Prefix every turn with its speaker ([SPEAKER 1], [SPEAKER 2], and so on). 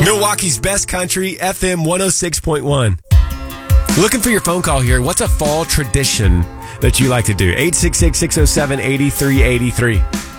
[SPEAKER 1] Milwaukee's best country, FM 106.1. Looking for your phone call here. What's a fall tradition that you like to do? 866-607-8383.